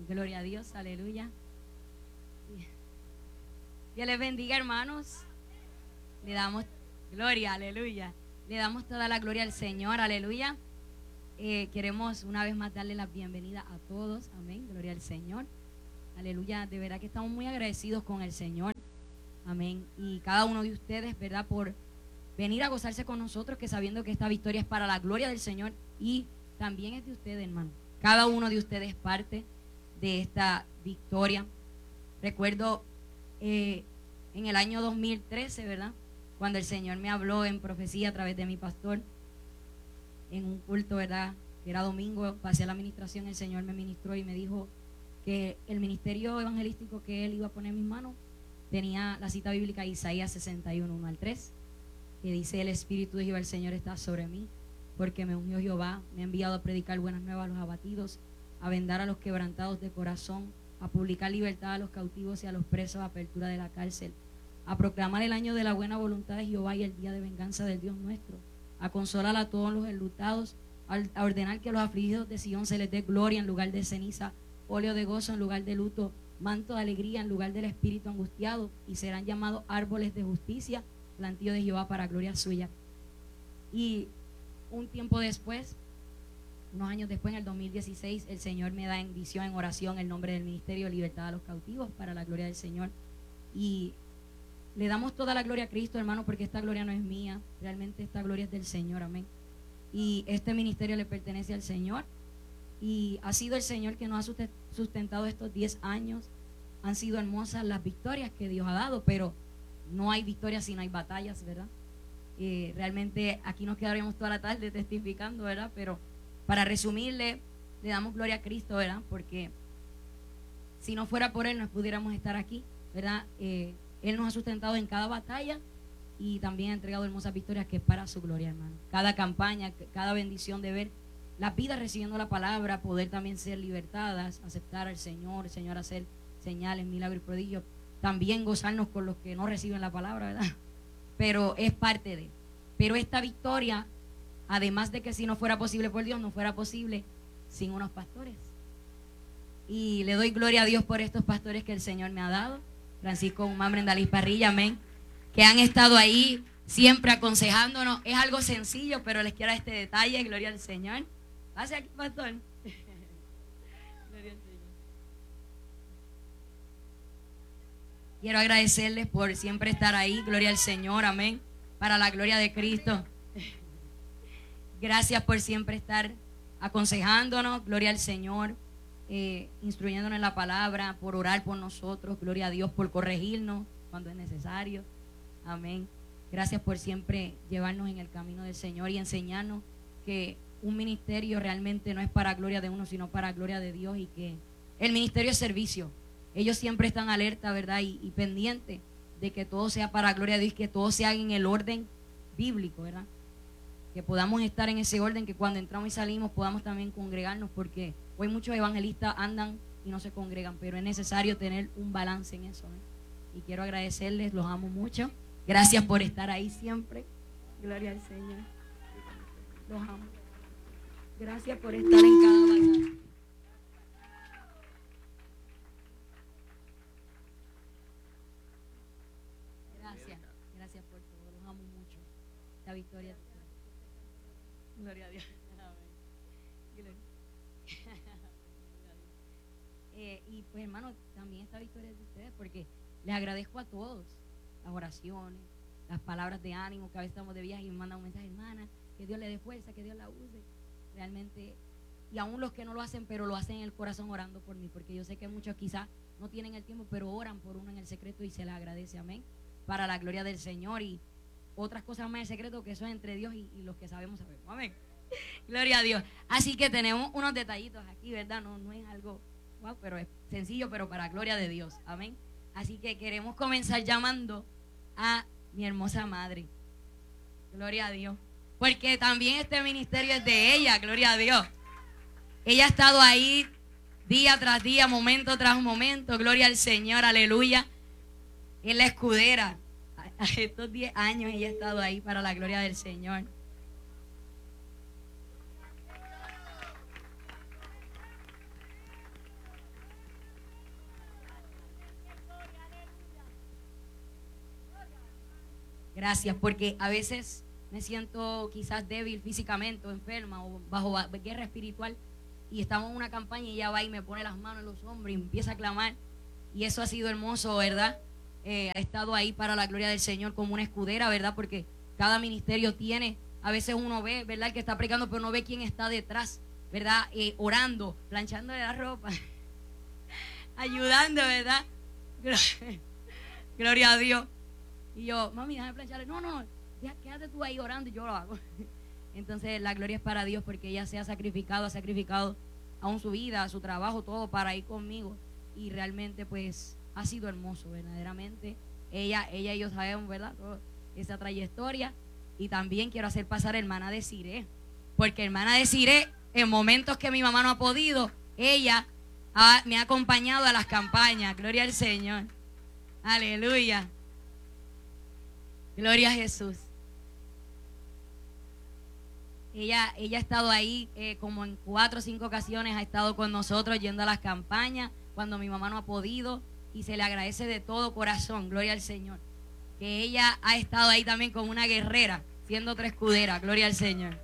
Gloria a Dios, aleluya. Dios les bendiga, hermanos. Le damos gloria, aleluya. Le damos toda la gloria al Señor, aleluya. Queremos una vez más darle la bienvenida a todos, amén, gloria al Señor, aleluya. De verdad que estamos muy agradecidos con el Señor, amén. Y cada uno de ustedes, verdad, por venir a gozarse con nosotros, que sabiendo que esta victoria es para la gloria del Señor y también es de ustedes, hermano. Cada uno de ustedes es parte de esta victoria. Recuerdo en el año 2013, ¿verdad?, cuando el Señor me habló en profecía a través de mi pastor en un culto, ¿verdad?, que era domingo, pasé a la administración, el Señor me ministró y me dijo que el ministerio evangelístico que Él iba a poner en mis manos tenía la cita bíblica Isaías 61, 1 al 3, que dice: el Espíritu de Jehová el Señor está sobre mí, porque me ungió Jehová, me ha enviado a predicar buenas nuevas a los abatidos, a vendar a los quebrantados de corazón, a publicar libertad a los cautivos y a los presos, apertura de la cárcel, a proclamar el año de la buena voluntad de Jehová y el día de venganza del Dios nuestro, a consolar a todos los enlutados, a ordenar que a los afligidos de Sion se les dé gloria en lugar de ceniza, óleo de gozo en lugar de luto, manto de alegría en lugar del espíritu angustiado, y serán llamados árboles de justicia, plantío de Jehová para gloria suya. Y un tiempo después, unos años después, en el 2016, el Señor me da en visión, en oración, el nombre del ministerio Libertad a los Cautivos para la gloria del Señor. Y le damos toda la gloria a Cristo, hermano, porque esta gloria no es mía, realmente esta gloria es del Señor, amén. Y este ministerio le pertenece al Señor, y ha sido el Señor que nos ha sustentado estos 10 años. Han sido hermosas las victorias que Dios ha dado, pero no hay victorias si no hay batallas, ¿verdad? Realmente aquí nos quedaríamos toda la tarde testificando, ¿verdad? Pero para resumirle, le damos gloria a Cristo, ¿verdad? Porque si no fuera por Él no pudiéramos estar aquí, ¿verdad? Él nos ha sustentado en cada batalla y también ha entregado hermosas victorias que es para su gloria, hermano. Cada campaña, cada bendición de ver las vidas recibiendo la palabra, poder también ser libertadas, aceptar al Señor, el Señor hacer señales, milagros y prodigios, también gozarnos con los que no reciben la palabra, ¿verdad? Pero es parte de. Pero esta victoria, además de que si no fuera posible por Dios, no fuera posible sin unos pastores. Y le doy gloria a Dios por estos pastores que el Señor me ha dado. Francisco Guzmán, Brenda Liz Parrilla, amén, que han estado ahí siempre aconsejándonos. Es algo sencillo, pero les quiero dar este detalle. Gloria al Señor. Pase aquí, pastor. Gloria al Señor. Quiero agradecerles por siempre estar ahí. Gloria al Señor, amén, para la gloria de Cristo. Gracias por siempre estar aconsejándonos. Gloria al Señor. Instruyéndonos en la palabra, por orar por nosotros, gloria a Dios, por corregirnos cuando es necesario, amén. Gracias por siempre llevarnos en el camino del Señor y enseñarnos que un ministerio realmente no es para gloria de uno, sino para gloria de Dios, y que el ministerio es servicio. Ellos siempre están alerta, ¿verdad? Y pendientes de que todo sea para gloria de Dios, que todo sea en el orden bíblico, ¿verdad? Que podamos estar en ese orden, que cuando entramos y salimos podamos también congregarnos, porque hoy muchos evangelistas andan y no se congregan, pero es necesario tener un balance en eso, ¿eh? Y quiero agradecerles, los amo mucho. Gracias por estar ahí siempre. Gloria al Señor. Los amo. Gracias por estar en cada batalla. Gracias por todo. Los amo mucho. La victoria. Gloria a Dios. Y pues, hermano, también esta victoria es de ustedes, porque les agradezco a todos las oraciones, las palabras de ánimo, que a veces estamos de viaje y me mandan un mensaje: hermana, que Dios le dé fuerza, que Dios la use. Realmente, y aún los que no lo hacen, pero lo hacen en el corazón orando por mí, porque yo sé que muchos quizás no tienen el tiempo, pero oran por uno en el secreto y se les agradece, amén, para la gloria del Señor. Y otras cosas más en secreto, que eso es entre Dios y los que sabemos, amén. Gloria a Dios. Así que tenemos unos detallitos aquí, ¿verdad? No es algo wow, pero es sencillo, pero para gloria de Dios, amén. Así que queremos comenzar llamando a mi hermosa madre. Gloria a Dios, porque también este ministerio es de ella. Gloria a Dios. Ella ha estado ahí día tras día, momento tras momento. Gloria al Señor, aleluya. Es la escudera. A estos 10 años ella ha estado ahí para la gloria del Señor. Gracias, porque a veces me siento quizás débil físicamente o enferma o bajo guerra espiritual y estamos en una campaña y ella va y me pone las manos en los hombros y empieza a clamar y eso ha sido hermoso, ¿verdad? Ha estado ahí para la gloria del Señor como una escudera, ¿verdad? Porque cada ministerio tiene, a veces uno ve, ¿verdad? El que está predicando, pero no ve quién está detrás, ¿verdad? Orando, planchándole la ropa, ayudando, ¿verdad? Gloria a Dios. Y yo, mami, déjame plancharle. No, quédate tú ahí orando y yo lo hago. Entonces la gloria es para Dios porque ella se ha sacrificado aún su vida, su trabajo, todo para ir conmigo. Y realmente pues ha sido hermoso, verdaderamente. Ella y yo sabemos, ¿verdad? Toda esa trayectoria. Y también quiero hacer pasar a hermana Desiree, porque hermana Desiree, en momentos que mi mamá no ha podido, ella me ha acompañado a las campañas. Gloria al Señor. Aleluya. Gloria a Jesús. Ella ha estado ahí como en 4 o 5 ocasiones, ha estado con nosotros yendo a las campañas cuando mi mamá no ha podido y se le agradece de todo corazón, gloria al Señor, que ella ha estado ahí también como una guerrera, siendo otra escudera, gloria al Señor.